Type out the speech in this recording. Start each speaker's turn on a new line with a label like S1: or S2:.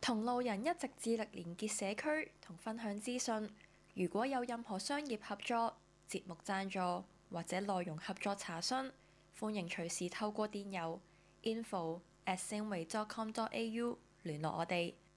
S1: 同路人一直致力連結社區同分享資訊。如果有任何商業合作、節目贊助或者內容合作查詢，歡迎隨時透過電郵info@singway.com.au 聯絡我哋。